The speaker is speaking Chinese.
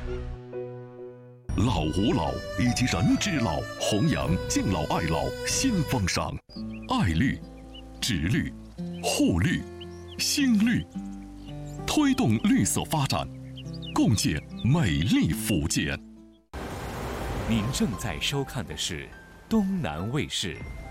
老吾老以及人之老，弘扬敬老爱老新风尚，爱绿、植绿、护绿、新绿，推动绿色发展，共建美丽福建。 您正在收看的是东南卫视